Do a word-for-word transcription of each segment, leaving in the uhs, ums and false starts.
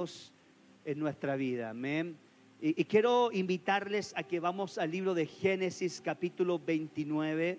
hijos en nuestra vida, amén. Y, y quiero invitarles a que vamos al libro de Génesis capítulo veintinueve.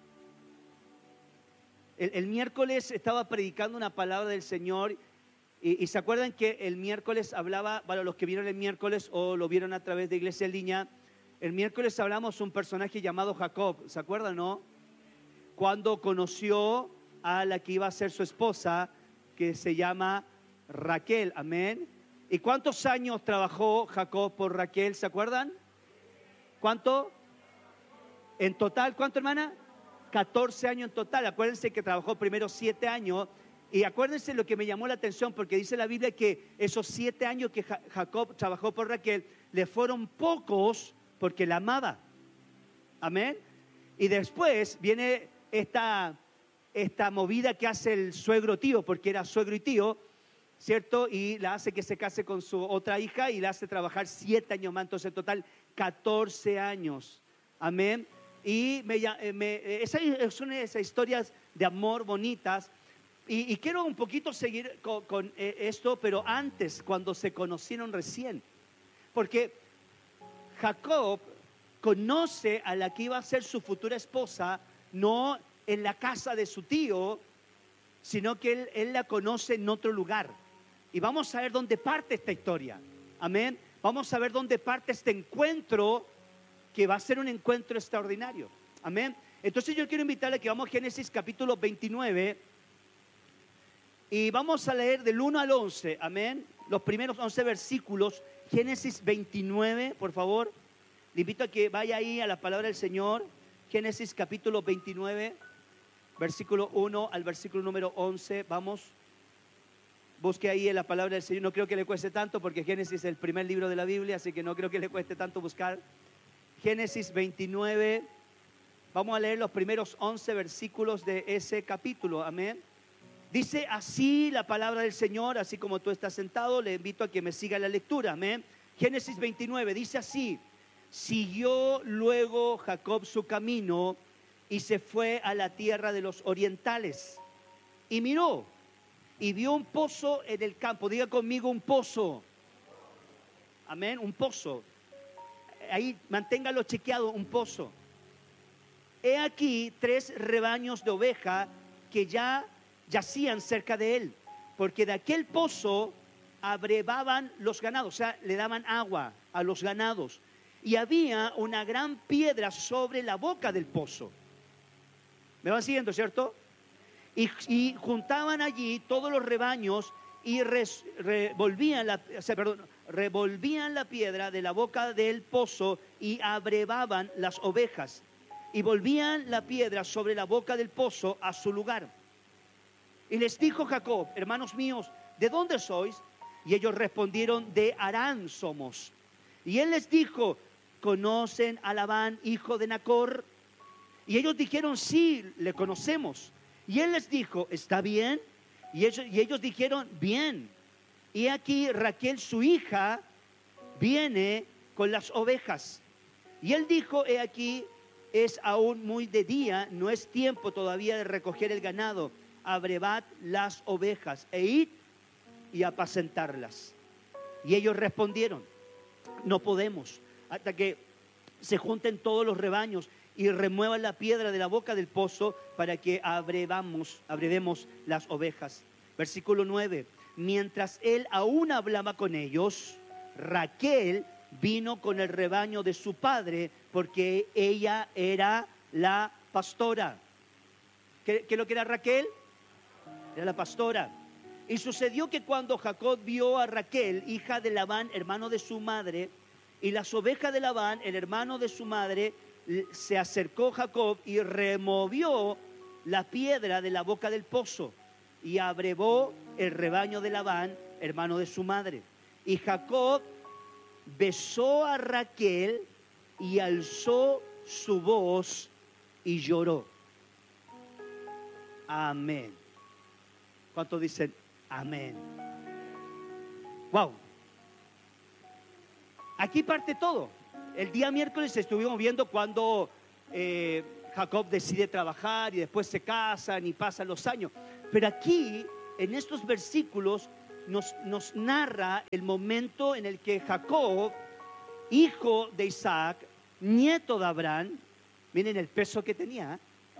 El, el miércoles estaba predicando una palabra del Señor y, y se acuerdan que el miércoles hablaba, bueno, los que vieron el miércoles o lo vieron a través de Iglesia en Línea, el miércoles hablamos un personaje llamado Jacob, ¿se acuerdan, no? Cuando conoció a la que iba a ser su esposa, que se llama Raquel, amén. ¿Y cuántos años trabajó Jacob por Raquel, se acuerdan? ¿Cuánto? En total, ¿cuánto, hermana? catorce años en total. Acuérdense que trabajó primero siete años. Y acuérdense lo que me llamó la atención, porque dice la Biblia que esos siete años que Jacob trabajó por Raquel, le fueron pocos porque la amaba. Amén. Y después viene esta, esta movida que hace el suegro tío, porque era suegro y tío, ¿cierto? Y la hace que se case con su otra hija y la hace trabajar siete años más. Entonces en total catorce años. Amén. Y me, me, esa, son esas historias de amor bonitas. Y, y quiero un poquito seguir con, con esto, pero antes, cuando se conocieron recién. Porque Jacob conoce a la que iba a ser su futura esposa, no en la casa de su tío, sino que él, él la conoce en otro lugar. Y vamos a ver dónde parte esta historia. Amén. Vamos a ver dónde parte este encuentro, que va a ser un encuentro extraordinario. Amén. Entonces yo quiero invitarle a que vamos a Génesis capítulo veintinueve y vamos a leer del uno al once. Amén. Los primeros once versículos. Génesis veintinueve, por favor. Le invito a que vaya ahí a la palabra del Señor. Génesis capítulo veintinueve, versículo uno al versículo número once. Vamos. Busque ahí en la palabra del Señor. No creo que le cueste tanto, porque Génesis es el primer libro de la Biblia, así que no creo que le cueste tanto buscar. Génesis veintinueve, vamos a leer los primeros once versículos de ese capítulo, amén. Dice así la palabra del Señor, así como tú estás sentado, le invito a que me siga la lectura, amén. Génesis veintinueve, dice así: siguió luego Jacob su camino y se fue a la tierra de los orientales, y miró, y vio un pozo en el campo. Diga conmigo, un pozo, amén, un pozo. Ahí manténgalo chequeado, un pozo. He aquí tres rebaños de oveja que ya yacían cerca de él, porque de aquel pozo abrevaban los ganados, o sea, le daban agua a los ganados. Y había una gran piedra sobre la boca del pozo. ¿Me van siguiendo, cierto? Y, y juntaban allí todos los rebaños y res, revolvían la, o sea, perdón, revolvían la piedra de la boca del pozo y abrevaban las ovejas, y volvían la piedra sobre la boca del pozo a su lugar. Y les dijo Jacob: hermanos míos, ¿de dónde sois? Y ellos respondieron: de Harán somos. Y él les dijo: ¿conocen a Labán, hijo de Nacor? Y ellos dijeron: sí, le conocemos. Y él les dijo: ¿está bien? Y ellos, y ellos dijeron: bien. Y aquí Raquel, su hija, viene con las ovejas. Y él dijo: he aquí, es aún muy de día, no es tiempo todavía de recoger el ganado. Abrevad las ovejas e id y apacentarlas. Y ellos respondieron: no podemos, hasta que se junten todos los rebaños y remuevan la piedra de la boca del pozo para que abrevamos, abrevemos las ovejas. Versículo nueve. Mientras él aún hablaba con ellos, Raquel vino con el rebaño de su padre, porque ella era la pastora. ¿Qué, qué es lo que era Raquel? Era la pastora. Y sucedió que cuando Jacob vio a Raquel, hija de Labán, hermano de su madre, y las ovejas de Labán, el hermano de su madre, se acercó Jacob y removió la piedra de la boca del pozo y abrevó el rebaño de Labán, hermano de su madre. Y Jacob besó a Raquel y alzó su voz y lloró. Amén. ¿Cuántos dicen amén? Wow. Aquí parte todo. El día miércoles estuvimos viendo cuando eh, Jacob decide trabajar y después se casan y pasan los años. Pero aquí, en estos versículos, nos, nos narra el momento en el que Jacob, hijo de Isaac, nieto de Abraham, miren el peso que tenía.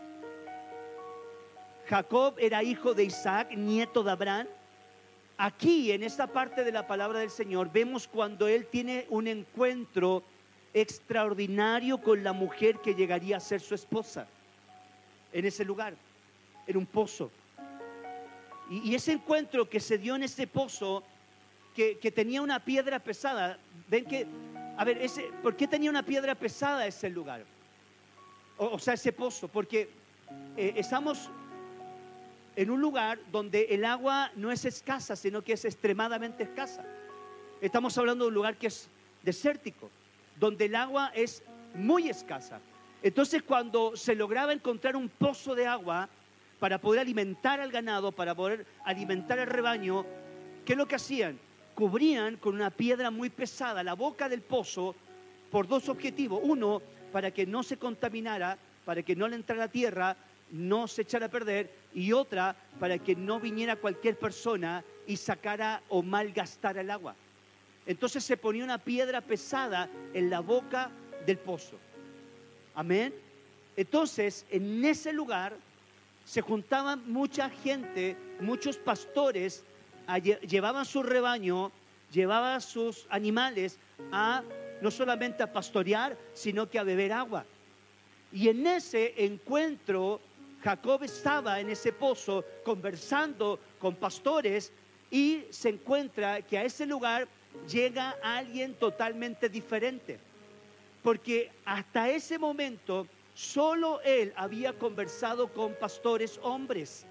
Jacob era hijo de Isaac, nieto de Abraham. Aquí, en esta parte de la palabra del Señor, vemos cuando él tiene un encuentro extraordinario con la mujer que llegaría a ser su esposa. En ese lugar, en un pozo. Y, y ese encuentro que se dio en ese pozo, que, que tenía una piedra pesada. Ven que, a ver, ese, ¿por qué tenía una piedra pesada ese lugar? O, o sea, ese pozo, porque eh, estamos en un lugar donde el agua no es escasa, sino que es extremadamente escasa. Estamos hablando de un lugar que es desértico, donde el agua es muy escasa. Entonces, cuando se lograba encontrar un pozo de agua para poder alimentar al ganado, para poder alimentar al rebaño, ¿qué es lo que hacían? Cubrían con una piedra muy pesada la boca del pozo por dos objetivos. Uno, para que no se contaminara, para que no le entrara tierra, no se echara a perder, y otra, para que no viniera cualquier persona y sacara o malgastara el agua. Entonces se ponía una piedra pesada en la boca del pozo. Amén. Entonces, en ese lugar se juntaba mucha gente, muchos pastores, a, llevaban su rebaño, llevaban sus animales a no solamente a pastorear, sino que a beber agua. Y en ese encuentro, Jacob estaba en ese pozo conversando con pastores y se encuentra que a ese lugar llega alguien totalmente diferente. Porque hasta ese momento solo él había conversado con pastores hombres.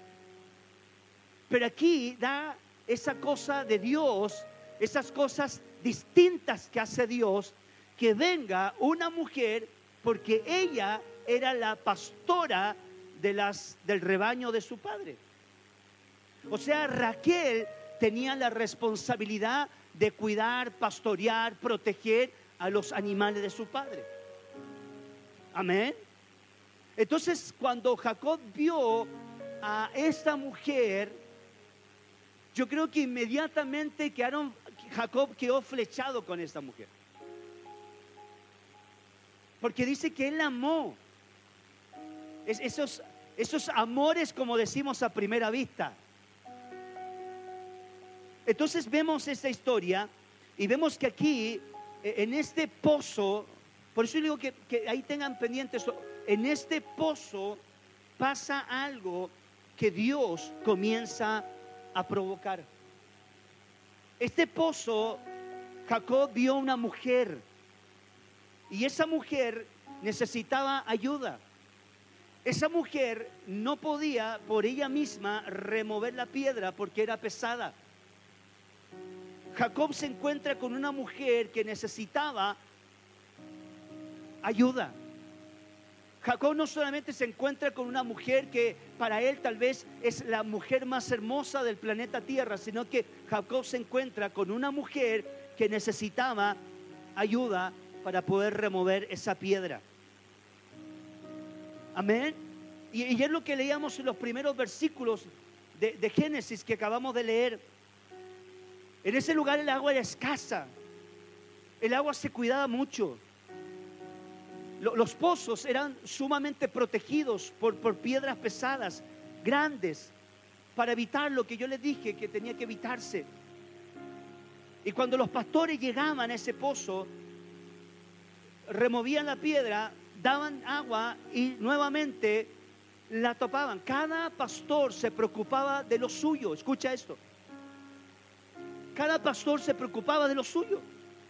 Pero aquí da esa cosa de Dios, esas cosas distintas que hace Dios, que venga una mujer, porque ella era la pastora de las, del rebaño de su padre. O sea, Raquel tenía la responsabilidad de cuidar, pastorear, proteger a los animales de su padre. Amén. Entonces, cuando Jacob vio a esta mujer, yo creo que inmediatamente quedaron, Jacob quedó flechado con esta mujer. Porque dice que él la amó. Es, esos, esos amores, como decimos a primera vista. Entonces vemos esta historia y vemos que aquí, en este pozo, por eso digo que, que ahí tengan pendientes, en este pozo pasa algo que Dios comienza a provocar. Este pozo, Jacob vio una mujer y esa mujer necesitaba ayuda. Esa mujer no podía por ella misma remover la piedra porque era pesada. Jacob se encuentra con una mujer que necesitaba ayuda. Jacob no solamente se encuentra con una mujer que para él tal vez es la mujer más hermosa del planeta Tierra, sino que Jacob se encuentra con una mujer que necesitaba ayuda para poder remover esa piedra. Amén. Y, y es lo que leíamos en los primeros versículos de, de Génesis que acabamos de leer. En ese lugar el agua era escasa, el agua se cuidaba mucho. Los pozos eran sumamente protegidos por, por piedras pesadas, grandes, para evitar lo que yo les dije que tenía que evitarse. Y cuando los pastores llegaban a ese pozo, removían la piedra, daban agua y nuevamente la topaban. Cada pastor se preocupaba de lo suyo. Escucha esto. Cada pastor se preocupaba de lo suyo.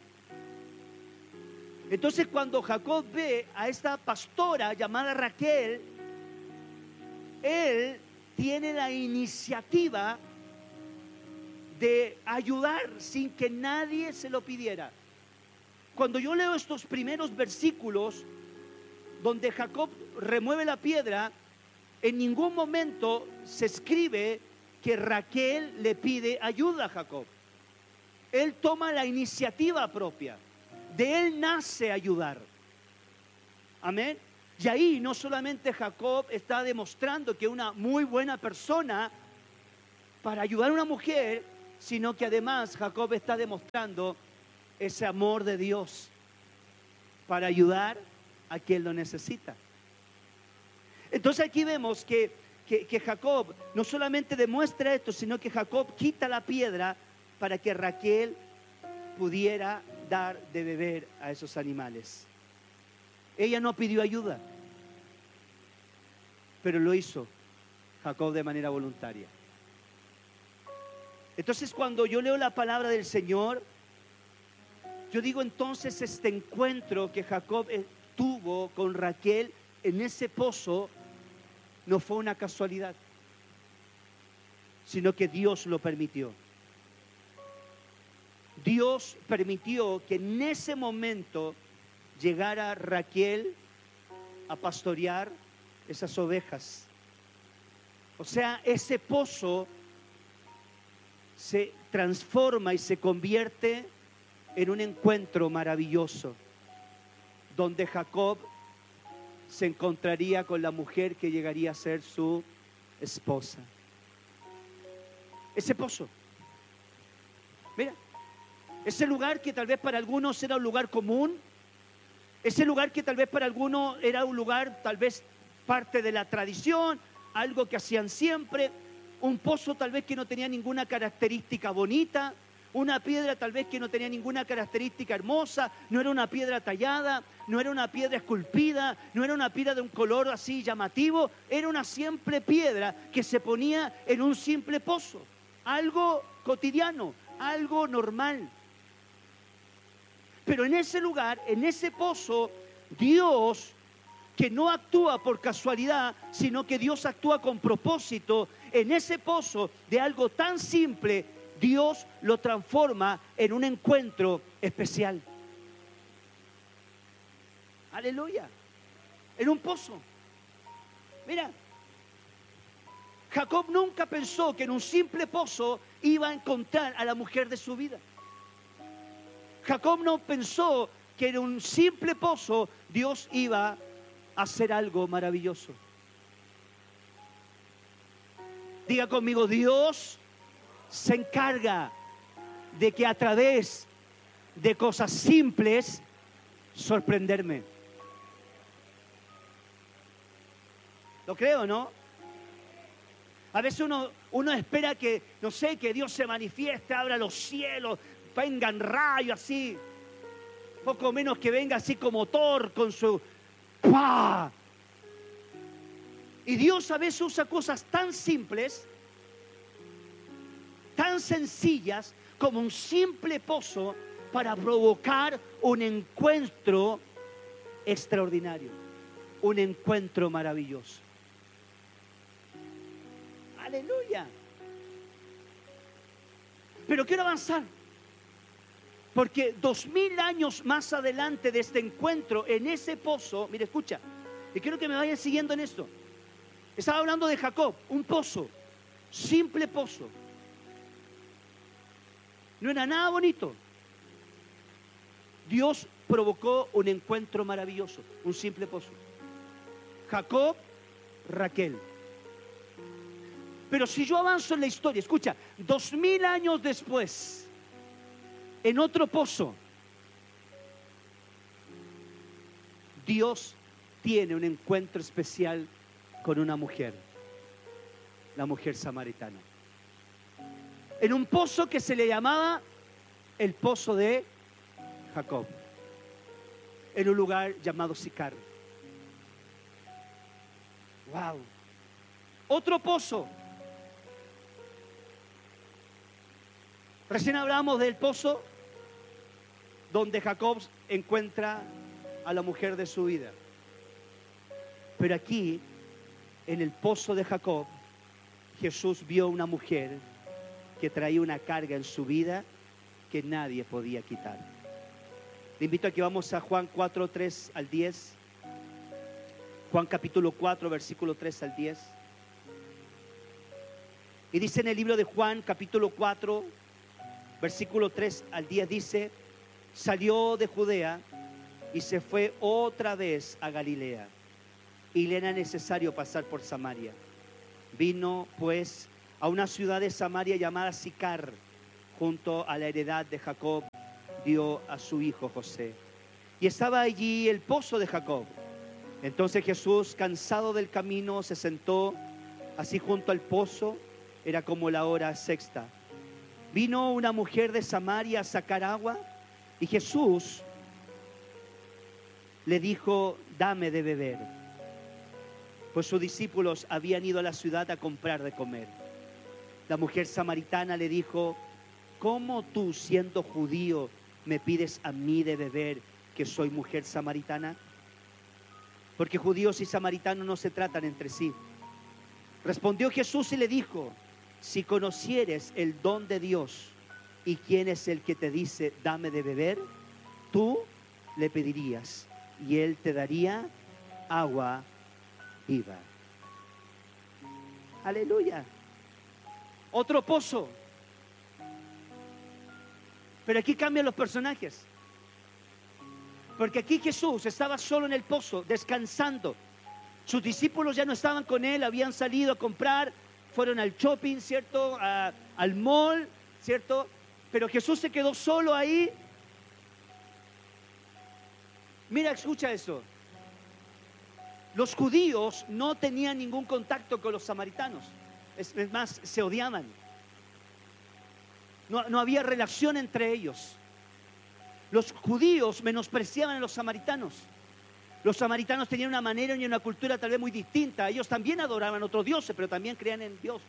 Entonces, cuando Jacob ve a esta pastora llamada Raquel, él tiene la iniciativa de ayudar sin que nadie se lo pidiera. Cuando yo leo estos primeros versículos donde Jacob remueve la piedra, en ningún momento se escribe que Raquel le pide ayuda a Jacob. Él toma la iniciativa propia. De él nace ayudar. Amén. Y ahí no solamente Jacob está demostrando que es una muy buena persona para ayudar a una mujer, sino que además Jacob está demostrando ese amor de Dios para ayudar a quien lo necesita. Entonces aquí vemos que, que, que Jacob no solamente demuestra esto, sino que Jacob quita la piedra para que Raquel pudiera dar de beber a esos animales. Ella no pidió ayuda, pero lo hizo Jacob de manera voluntaria. Entonces, cuando yo leo la palabra del Señor, yo digo, entonces este encuentro que Jacob tuvo con Raquel en ese pozo no fue una casualidad, sino que Dios lo permitió. Dios permitió que en ese momento llegara Raquel a pastorear esas ovejas. O sea, ese pozo se transforma y se convierte en un encuentro maravilloso, donde Jacob se encontraría con la mujer que llegaría a ser su esposa. Ese pozo, mira, ese lugar que tal vez para algunos era un lugar común, ese lugar que tal vez para algunos era un lugar tal vez parte de la tradición, algo que hacían siempre, un pozo tal vez que no tenía ninguna característica bonita, una piedra tal vez que no tenía ninguna característica hermosa, no era una piedra tallada, no era una piedra esculpida, no era una piedra de un color así llamativo, era una simple piedra que se ponía en un simple pozo, algo cotidiano, algo normal. Pero en ese lugar, en ese pozo, Dios, que no actúa por casualidad, sino que Dios actúa con propósito, en ese pozo de algo tan simple, Dios lo transforma en un encuentro especial. Aleluya. En un pozo. Mira, Jacob nunca pensó que en un simple pozo iba a encontrar a la mujer de su vida. Jacob no pensó que en un simple pozo Dios iba a hacer algo maravilloso. Diga conmigo, Dios se encarga de que a través de cosas simples sorprenderme. ¿Lo creo, no? A veces uno, uno espera que, no sé, que Dios se manifieste, abra los cielos, vengan rayos así, poco menos que venga así como Thor con su ¡pah! Y Dios a veces usa cosas tan simples, tan sencillas como un simple pozo para provocar un encuentro extraordinario, un encuentro maravilloso. Aleluya. Pero quiero avanzar, porque dos mil años más adelante de este encuentro en ese pozo, mire, escucha, y quiero que me vayan siguiendo en esto. Estaba hablando de Jacob, un pozo, simple pozo. No era nada bonito. Dios provocó un encuentro maravilloso, un simple pozo. Jacob, Raquel. Pero si yo avanzo en la historia, escucha, dos mil años después, en otro pozo, Dios tiene un encuentro especial con una mujer, la mujer samaritana. En un pozo que se le llamaba el pozo de Jacob, en un lugar llamado Sicar. Wow. Otro pozo. Recién hablamos del pozo donde Jacob encuentra a la mujer de su vida. Pero aquí, en el pozo de Jacob, Jesús vio una mujer que traía una carga en su vida que nadie podía quitar. Le invito a que vamos a Juan cuatro, tres al diez. Juan capítulo cuatro, versículo tres al diez. Y dice en el libro de Juan capítulo cuatro, versículo tres al diez, dice: salió de Judea y se fue otra vez a Galilea, y le era necesario pasar por Samaria. Vino pues a una ciudad de Samaria llamada Sicar, junto a la heredad de Jacob, dio a su hijo José. Y estaba allí el pozo de Jacob. Entonces Jesús, cansado del camino, se sentó así junto al pozo. Era como la hora sexta. Vino una mujer de Samaria a sacar agua y Jesús le dijo: dame de beber. Pues sus discípulos habían ido a la ciudad a comprar de comer. La mujer samaritana le dijo: ¿cómo tú, siendo judío, me pides a mí de beber, que soy mujer samaritana? Porque judíos y samaritanos no se tratan entre sí. Respondió Jesús y le dijo: si conocieres el don de Dios y quién es el que te dice dame de beber, tú le pedirías y él te daría agua viva. Aleluya. Otro pozo. Pero aquí cambian los personajes. Porque aquí Jesús estaba solo en el pozo, descansando. Sus discípulos ya no estaban con él, habían salido a comprar, fueron al shopping, ¿cierto? A, al mall, ¿cierto? Pero Jesús se quedó solo ahí. Mira, escucha eso. Los judíos no tenían ningún contacto con los samaritanos. Es, es más, se odiaban. No, no había relación entre ellos. Los judíos menospreciaban a los samaritanos. Los samaritanos tenían una manera y una cultura tal vez muy distinta. Ellos también adoraban a otros dioses, pero también creían en Dios.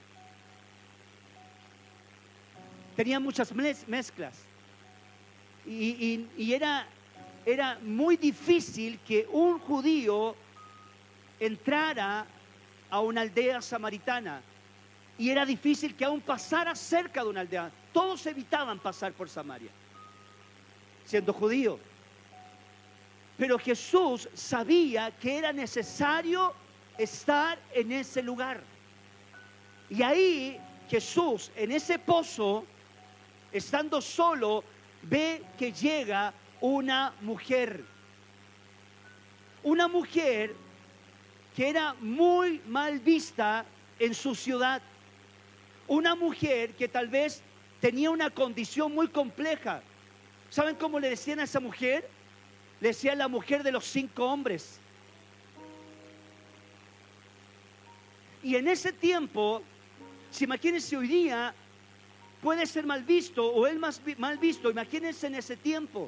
Tenían muchas mezclas. Y, y, y era, era muy difícil que un judío entrara a una aldea samaritana. Y era difícil que aún pasara cerca de una aldea. Todos evitaban pasar por Samaria, siendo judío. Pero Jesús sabía que era necesario estar en ese lugar. Y ahí Jesús, en ese pozo, estando solo, ve que llega una mujer. Una mujer que era muy mal vista en su ciudad. Una mujer que tal vez tenía una condición muy compleja. ¿Saben cómo le decían a esa mujer? Le decían la mujer de los cinco hombres. Y en ese tiempo, si imagínense hoy día, puede ser mal visto o él más mal visto. Imagínense en ese tiempo.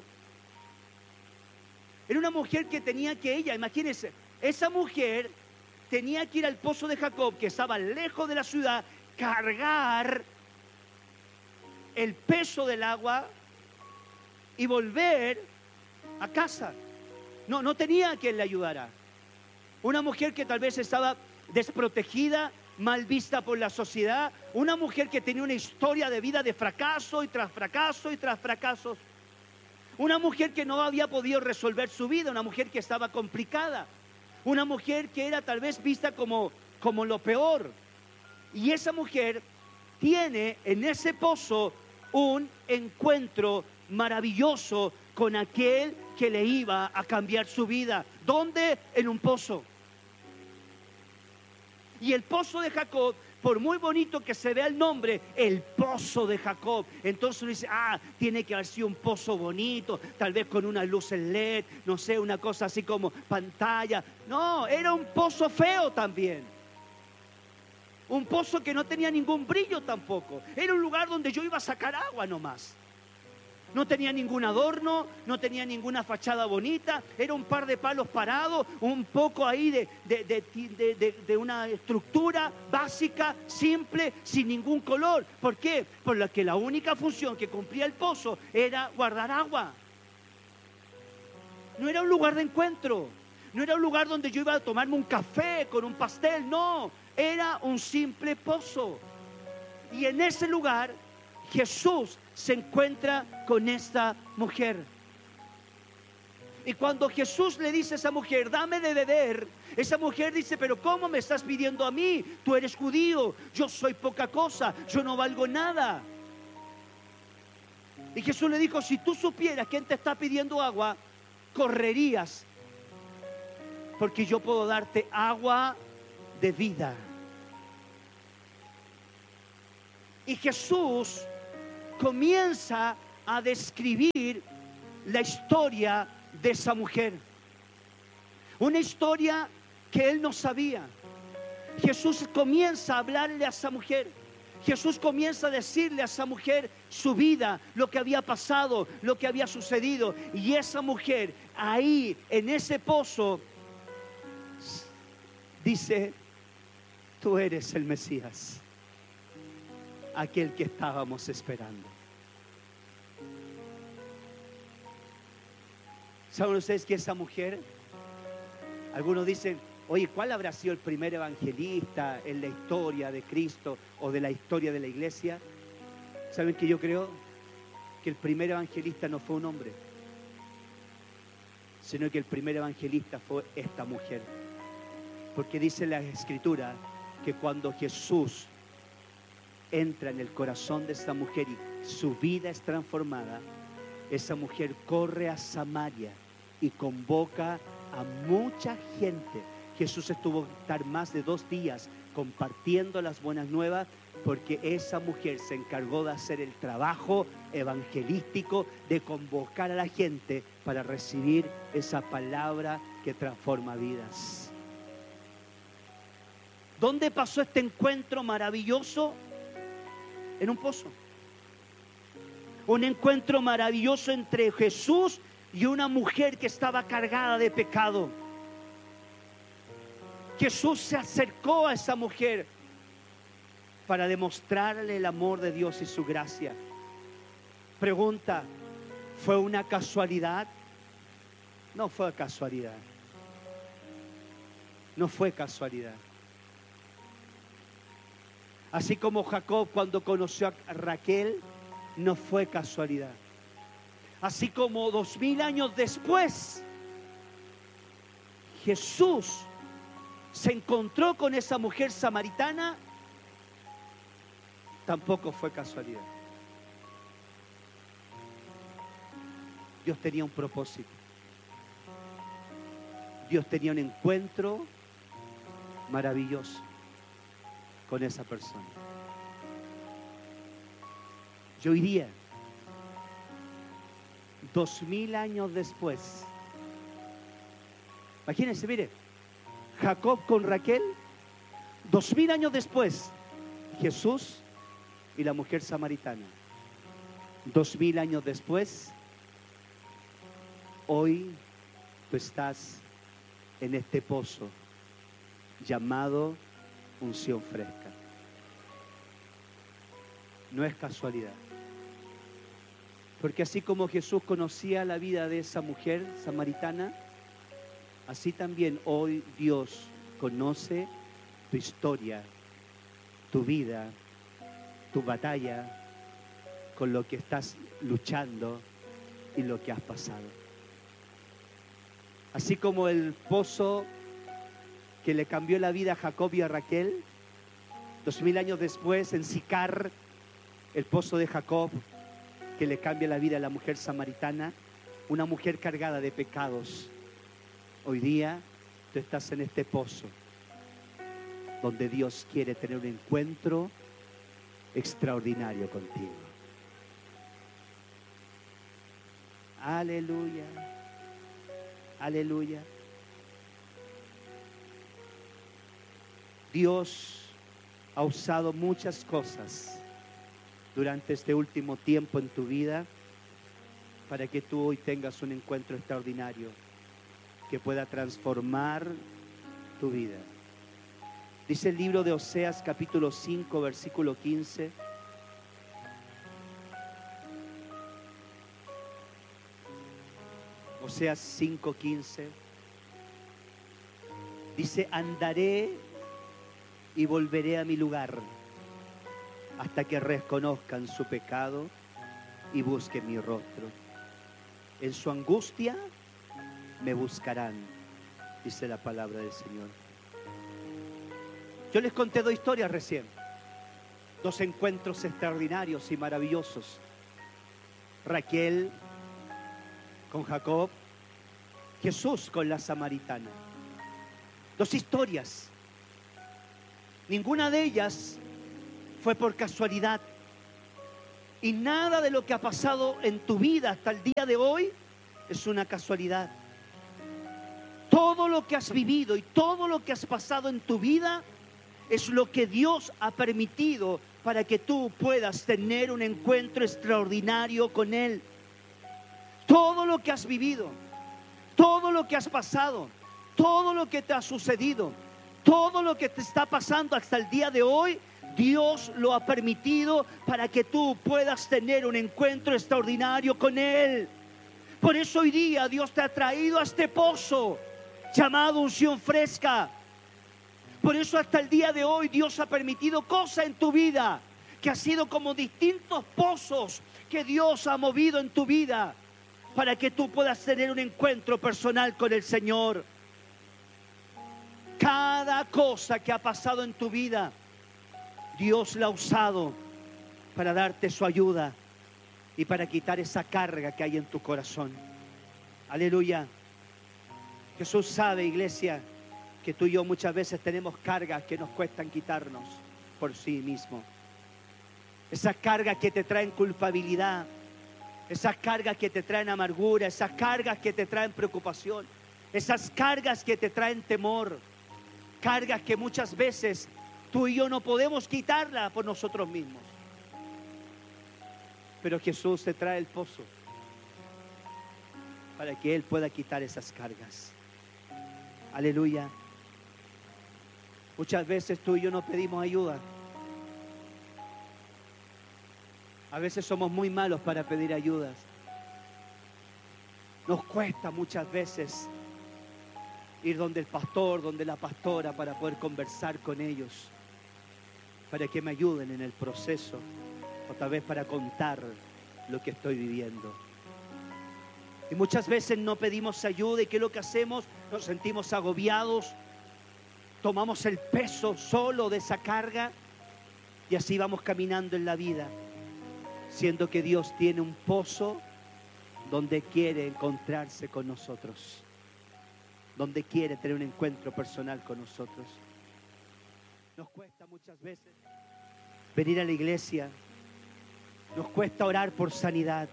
Era una mujer que tenía que ella, imagínense, esa mujer tenía que ir al pozo de Jacob, que estaba lejos de la ciudad, cargar el peso del agua y volver a casa. No, no tenía quien le ayudara. Una mujer que tal vez estaba desprotegida, mal vista por la sociedad. Una mujer que tenía una historia de vida de fracaso y tras fracaso y tras fracasos. Una mujer que no había podido resolver su vida. Una mujer que estaba complicada. Una mujer que era tal vez vista como, como lo peor. Y esa mujer tiene en ese pozo un encuentro maravilloso con aquel que le iba a cambiar su vida. ¿Dónde? En un pozo. Y el pozo de Jacob, por muy bonito que se vea el nombre, el pozo de Jacob, entonces uno dice, ah, tiene que haber sido un pozo bonito, tal vez con una luz en L E D, no sé, una cosa así como pantalla. No, era un pozo feo también. Un pozo que no tenía ningún brillo tampoco. Era un lugar donde yo iba a sacar agua nomás. No tenía ningún adorno, no tenía ninguna fachada bonita. Era un par de palos parados, un poco ahí de, de, de, de, de, de una estructura básica, simple, sin ningún color. ¿Por qué? Por la que la única función que cumplía el pozo era guardar agua. No era un lugar de encuentro. No era un lugar donde yo iba a tomarme un café con un pastel. No, era un simple pozo. Y en ese lugar Jesús se encuentra con esta mujer. Y cuando Jesús le dice a esa mujer, dame de beber, esa mujer dice, pero ¿cómo me estás pidiendo a mí? Tú eres judío, yo soy poca cosa, yo no valgo nada. Y Jesús le dijo, si tú supieras quién te está pidiendo agua, correrías, porque yo puedo darte agua de vida. Y Jesús, comienza a describir la historia de esa mujer. Una historia que él no sabía. Jesús comienza a hablarle a esa mujer. Jesús comienza a decirle a esa mujer su vida, lo que había pasado, lo que había sucedido. Y esa mujer ahí, en ese pozo, dice: tú eres el Mesías, aquel que estábamos esperando. ¿Saben ustedes que esa mujer, algunos dicen, oye, ¿cuál habrá sido el primer evangelista en la historia de Cristo o de la historia de la iglesia? ¿Saben que yo creo que el primer evangelista no fue un hombre, sino que el primer evangelista fue esta mujer? Porque dice la Escritura que cuando Jesús entra en el corazón de esa mujer y su vida es transformada, esa mujer corre a Samaria y convoca a mucha gente. Jesús estuvo estar más de dos días compartiendo las buenas nuevas, porque esa mujer se encargó de hacer el trabajo evangelístico, de convocar a la gente para recibir esa palabra que transforma vidas. ¿Dónde pasó este encuentro maravilloso? En un pozo. Un encuentro maravilloso entre Jesús y una mujer que estaba cargada de pecado. Jesús se acercó a esa mujer para demostrarle el amor de Dios y su gracia. Pregunta: ¿fue una casualidad? No fue casualidad. No fue casualidad. Así como Jacob, cuando conoció a Raquel, no fue casualidad. Así como dos mil años después, Jesús se encontró con esa mujer samaritana, tampoco fue casualidad. Dios tenía un propósito. Dios tenía un encuentro maravilloso con esa persona. Yo hoy día, dos mil años después, imagínense, mire, Jacob con Raquel, dos mil años después, Jesús y la mujer samaritana. Dos mil años después, hoy tú estás en este pozo llamado unción fresca. No es casualidad. Porque así como Jesús conocía la vida de esa mujer samaritana, así también hoy Dios conoce tu historia, tu vida, tu batalla, con lo que estás luchando y lo que has pasado. Así como el pozo que le cambió la vida a Jacob y a Raquel, dos mil años después en Sicar, el pozo de Jacob que le cambia la vida a la mujer samaritana, una mujer cargada de pecados. Hoy día tú estás en este pozo donde Dios quiere tener un encuentro extraordinario contigo. Aleluya, aleluya. Dios ha usado muchas cosas durante este último tiempo en tu vida para que tú hoy tengas un encuentro extraordinario que pueda transformar tu vida. Dice el libro de Oseas capítulo cinco versículo quince. Oseas cinco quince. Dice: andaré y volveré a mi lugar hasta que reconozcan su pecado y busquen mi rostro. En su angustia me buscarán, dice la palabra del Señor. Yo les conté dos historias recién, dos encuentros extraordinarios y maravillosos. Raquel con Jacob, Jesús con la samaritana. Dos historias. Ninguna de ellas fue por casualidad. Y nada de lo que ha pasado en tu vida hasta el día de hoy es una casualidad. Todo lo que has vivido y todo lo que has pasado en tu vida es lo que Dios ha permitido para que tú puedas tener un encuentro extraordinario con Él. Todo lo que has vivido, todo lo que has pasado, todo lo que te ha sucedido, todo lo que te está pasando hasta el día de hoy, Dios lo ha permitido para que tú puedas tener un encuentro extraordinario con Él. Por eso hoy día Dios te ha traído a este pozo llamado unción fresca. Por eso hasta el día de hoy Dios ha permitido cosas en tu vida que ha sido como distintos pozos que Dios ha movido en tu vida para que tú puedas tener un encuentro personal con el Señor. Cada cosa que ha pasado en tu vida, Dios la ha usado para darte su ayuda y para quitar esa carga que hay en tu corazón. Aleluya. Jesús sabe, iglesia, que tú y yo muchas veces tenemos cargas que nos cuestan quitarnos por sí mismo. Esas cargas que te traen culpabilidad, esas cargas que te traen amargura, esas cargas que te traen preocupación, esas cargas que te traen temor, cargas que muchas veces tú y yo no podemos quitarla por nosotros mismos. Pero Jesús te trae el pozo para que Él pueda quitar esas cargas. Aleluya. Muchas veces tú y yo no pedimos ayuda. A veces somos muy malos para pedir ayudas. Nos cuesta muchas veces ir donde el pastor, donde la pastora, para poder conversar con ellos, para que me ayuden en el proceso, o tal vez para contar lo que estoy viviendo. Y muchas veces no pedimos ayuda. ¿Y qué es lo que hacemos? Nos sentimos agobiados, tomamos el peso solo de esa carga y así vamos caminando en la vida, siendo que Dios tiene un pozo donde quiere encontrarse con nosotros, donde quiere tener un encuentro personal con nosotros. Nos cuesta muchas veces venir a la iglesia, nos cuesta orar por sanidad,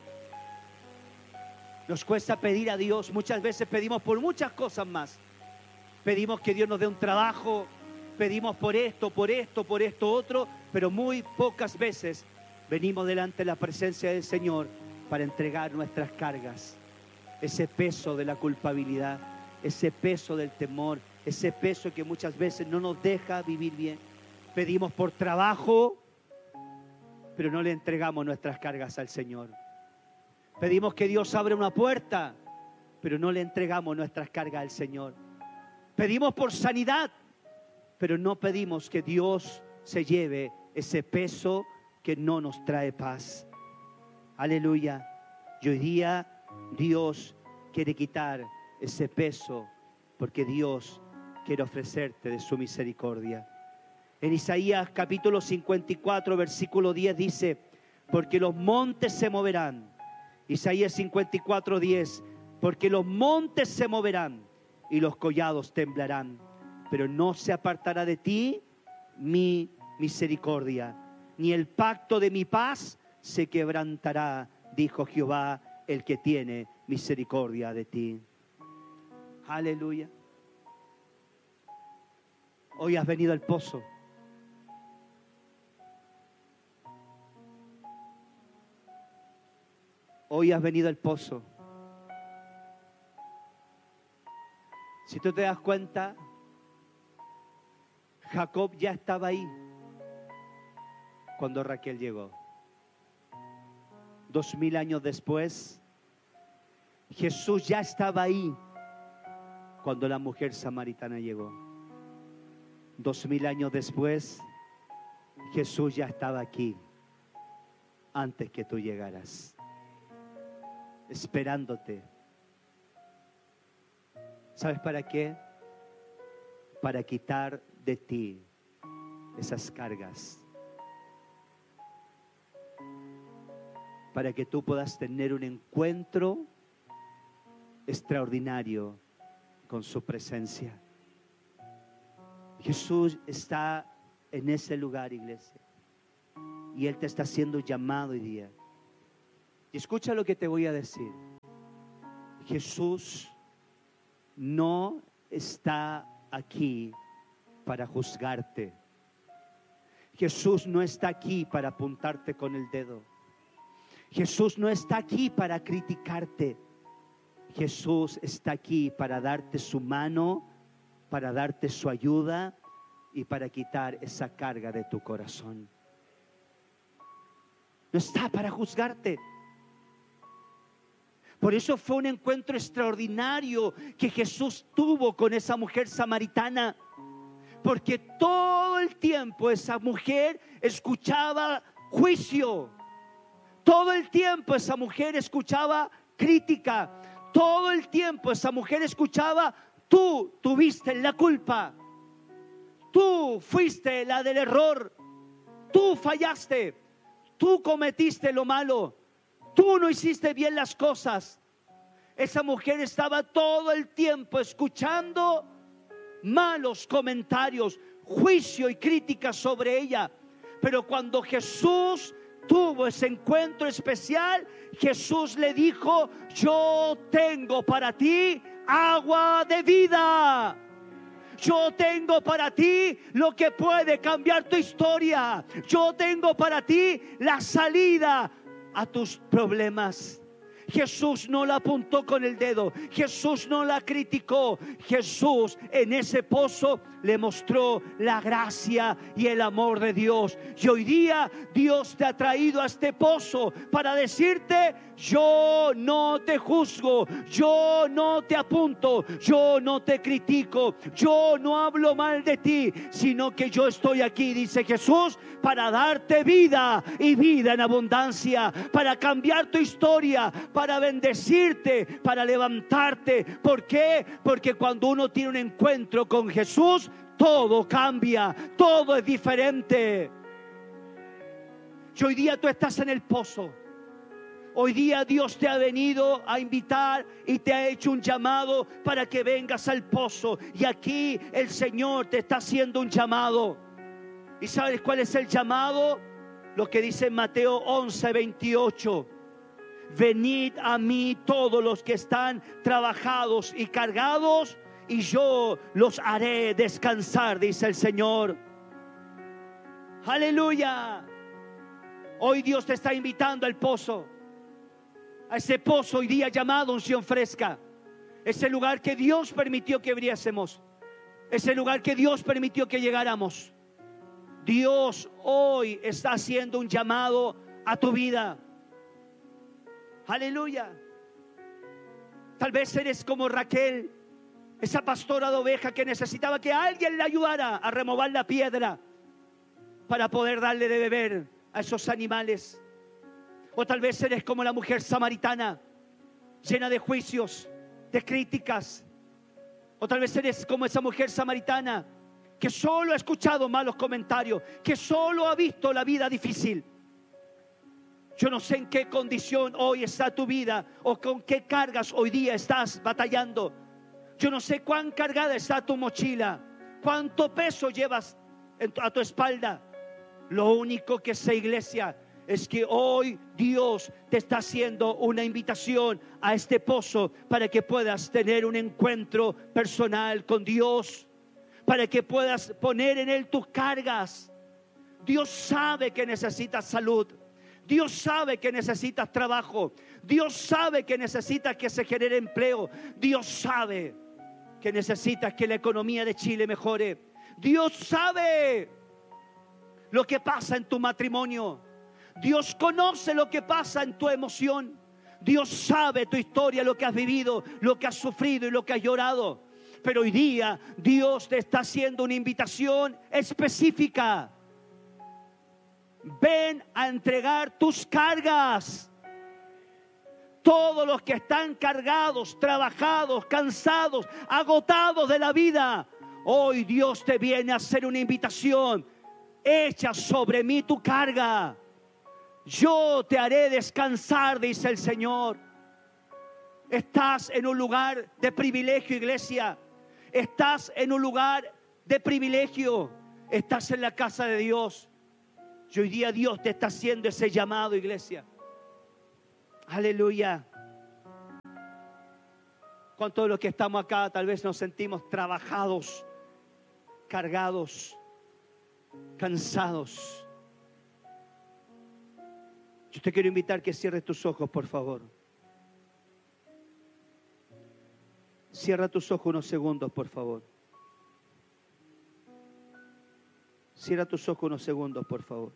nos cuesta pedir a Dios. Muchas veces pedimos por muchas cosas más. Pedimos que Dios nos dé un trabajo, pedimos por esto, por esto, por esto otro, pero muy pocas veces venimos delante de la presencia del Señor para entregar nuestras cargas, ese peso de la culpabilidad, ese peso del temor, ese peso que muchas veces no nos deja vivir bien. Pedimos por trabajo, pero no le entregamos nuestras cargas al Señor. Pedimos que Dios abra una puerta, pero no le entregamos nuestras cargas al Señor. Pedimos por sanidad, pero no pedimos que Dios se lleve ese peso que no nos trae paz. Aleluya. Y hoy día Dios quiere quitar ese peso, porque Dios quiere ofrecerte de su misericordia. En Isaías capítulo cincuenta y cuatro, versículo diez dice: porque los montes se moverán. Isaías cincuenta y cuatro, diez: porque los montes se moverán y los collados temblarán, pero no se apartará de ti mi misericordia, ni el pacto de mi paz se quebrantará, dijo Jehová, el que tiene misericordia de ti. Aleluya. Hoy has venido al pozo. Hoy has venido al pozo. Si tú te das cuenta, Jacob ya estaba ahí cuando Raquel llegó. Dos mil años después, Jesús ya estaba ahí cuando la mujer samaritana llegó. Dos mil años después, Jesús ya estaba aquí antes que tú llegaras, esperándote. ¿Sabes para qué? Para quitar de ti esas cargas, para que tú puedas tener un encuentro extraordinario con su presencia. Jesús está en ese lugar, iglesia, y Él te está haciendo llamado hoy día. Y escucha lo que te voy a decir. Jesús no está aquí para juzgarte. Jesús no está aquí para apuntarte con el dedo. Jesús no está aquí para criticarte. Jesús está aquí para darte su mano, para darte su ayuda y para quitar esa carga de tu corazón. No está para juzgarte. Por eso fue un encuentro extraordinario que Jesús tuvo con esa mujer samaritana. Porque todo el tiempo esa mujer escuchaba juicio. Todo el tiempo esa mujer escuchaba crítica. Todo el tiempo esa mujer escuchaba: tú tuviste la culpa. Tú fuiste la del error. Tú fallaste. Tú cometiste lo malo. Tú no hiciste bien las cosas. Esa mujer estaba todo el tiempo escuchando malos comentarios, juicio y crítica sobre ella. Pero cuando Jesús tuvo ese encuentro especial, Jesús le dijo: yo tengo para ti agua de vida. Yo tengo para ti lo que puede cambiar tu historia. Yo tengo para ti la salida a tus problemas. Jesús no la apuntó con el dedo. Jesús no la criticó. Jesús en ese pozo le mostró la gracia y el amor de Dios. Y hoy día Dios te ha traído a este pozo para decirte: yo no te juzgo, yo no te apunto, yo no te critico, yo no hablo mal de ti, sino que yo estoy aquí, dice Jesús, para darte vida y vida en abundancia, para cambiar tu historia, para bendecirte, para levantarte. ¿Por qué? Porque cuando uno tiene un encuentro con Jesús, todo cambia, todo es diferente. Y hoy día tú estás en el pozo. Hoy día Dios te ha venido a invitar y te ha hecho un llamado para que vengas al pozo. Y aquí el Señor te está haciendo un llamado. ¿Y sabes cuál es el llamado? Lo que dice en Mateo once, veintiocho. Venid a mí todos los que están trabajados y cargados, y yo los haré descansar, dice el Señor. Aleluya. Hoy Dios te está invitando al pozo. A ese pozo hoy día llamado unción fresca. Ese lugar que Dios permitió que abriésemos. Ese lugar que Dios permitió que llegáramos. Dios hoy está haciendo un llamado a tu vida. Aleluya. Tal vez eres como Raquel, esa pastora de oveja que necesitaba que alguien le ayudara a remover la piedra para poder darle de beber a esos animales. O tal vez eres como la mujer samaritana, llena de juicios, de críticas. O tal vez eres como esa mujer samaritana que solo ha escuchado malos comentarios, que solo ha visto la vida difícil. Yo no sé en qué condición hoy está tu vida o con qué cargas hoy día estás batallando. Yo no sé cuán cargada está tu mochila, cuánto peso llevas a tu espalda. Lo único que sé, iglesia, es que hoy Dios te está haciendo una invitación a este pozo para que puedas tener un encuentro personal con Dios, para que puedas poner en Él tus cargas. Dios sabe que necesitas salud. Dios sabe que necesitas trabajo. Dios sabe que necesitas que se genere empleo. Dios sabe que necesitas que la economía de Chile mejore. Dios sabe lo que pasa en tu matrimonio. Dios conoce lo que pasa en tu emoción. Dios sabe tu historia, lo que has vivido, lo que has sufrido y lo que has llorado. Pero hoy día Dios te está haciendo una invitación específica. Ven a entregar tus cargas. Todos los que están cargados, trabajados, cansados, agotados de la vida, hoy Dios te viene a hacer una invitación. Echa sobre mí tu carga. Yo te haré descansar, dice el Señor. Estás en un lugar de privilegio, iglesia. Estás en un lugar de privilegio. Estás en la casa de Dios. Y hoy día Dios te está haciendo ese llamado, iglesia. Aleluya. Con todos los que estamos acá, tal vez nos sentimos trabajados, cargados, cansados. Yo te quiero invitar que cierres tus ojos, por favor. Cierra tus ojos unos segundos, por favor. Cierra tus ojos unos segundos, por favor.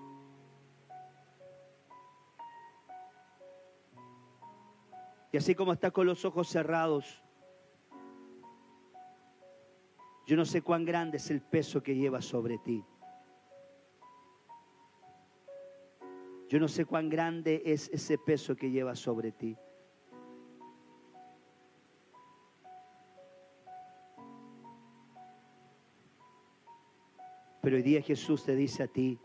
Y así como estás con los ojos cerrados, yo no sé cuán grande es el peso que llevas sobre ti. Yo no sé cuán grande es ese peso que llevas sobre ti. Pero hoy día Jesús te dice a ti: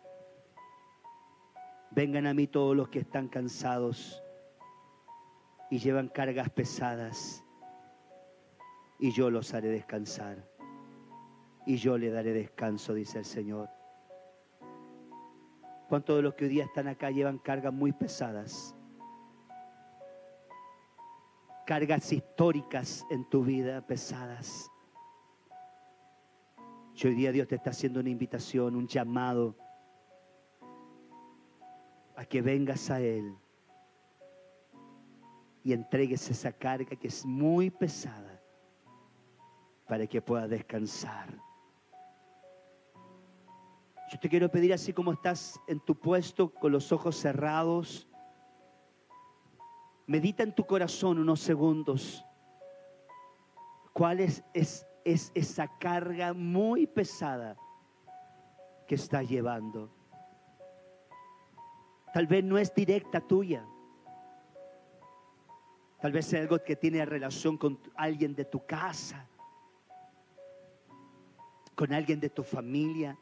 vengan a mí todos los que están cansados y llevan cargas pesadas, y yo los haré descansar, y yo le daré descanso, dice el Señor. ¿Cuántos de los que hoy día están acá llevan cargas muy pesadas? Cargas históricas en tu vida, pesadas. Y hoy día Dios te está haciendo una invitación, un llamado a que vengas a Él y entregues esa carga que es muy pesada para que puedas descansar. Yo te quiero pedir, así como estás en tu puesto con los ojos cerrados, medita en tu corazón unos segundos. ¿Cuál es, es, es esa carga muy pesada que estás llevando? Tal vez no es directa tuya. Tal vez es algo que tiene relación con alguien de tu casa, con alguien de tu familia.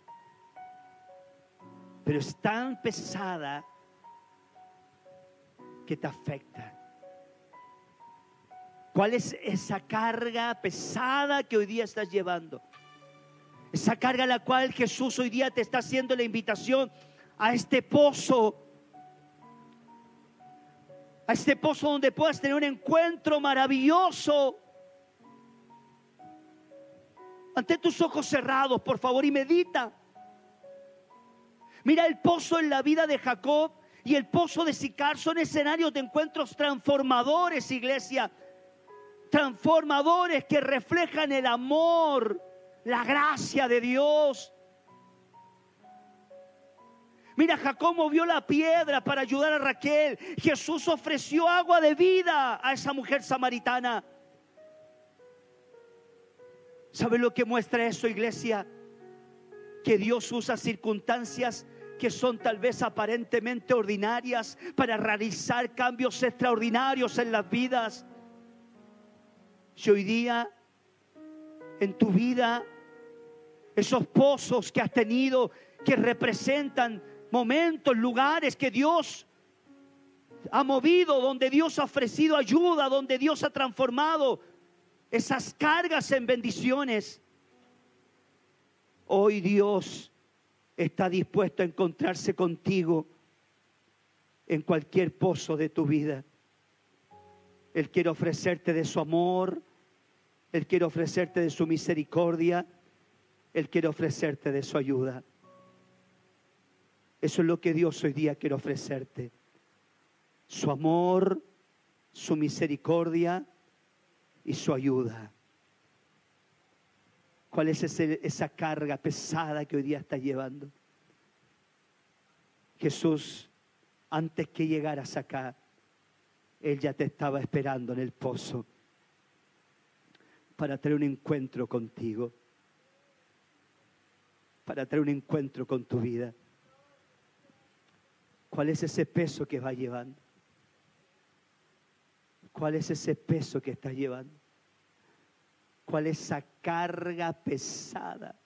Pero es tan pesada que te afecta. ¿Cuál es esa carga pesada que hoy día estás llevando? Esa carga a la cual Jesús hoy día te está haciendo la invitación a este pozo. A este pozo donde puedas tener un encuentro maravilloso. Mantén tus ojos cerrados, por favor, y medita. Mira, el pozo en la vida de Jacob y el pozo de Sicar son escenarios de encuentros transformadores, iglesia. Transformadores que reflejan el amor, la gracia de Dios. Mira, Jacob movió la piedra para ayudar a Raquel. Jesús ofreció agua de vida a esa mujer samaritana. ¿Sabe lo que muestra eso, iglesia? Que Dios usa circunstancias que son tal vez aparentemente ordinarias para realizar cambios extraordinarios en las vidas. Si hoy día en tu vida esos pozos que has tenido, que representan momentos, lugares que Dios ha movido, donde Dios ha ofrecido ayuda, donde Dios ha transformado esas cargas en bendiciones, hoy Dios está dispuesto a encontrarse contigo en cualquier pozo de tu vida. Él quiere ofrecerte de su amor, Él quiere ofrecerte de su misericordia, Él quiere ofrecerte de su ayuda. Eso es lo que Dios hoy día quiere ofrecerte. Su amor, su misericordia y su ayuda. ¿Cuál es ese, esa carga pesada que hoy día estás llevando? Jesús, antes que llegaras acá, Él ya te estaba esperando en el pozo para tener un encuentro contigo, para tener un encuentro con tu vida. ¿Cuál es ese peso que vas llevando? ¿Cuál es ese peso que estás llevando? ¿Cuál es esa carga pesada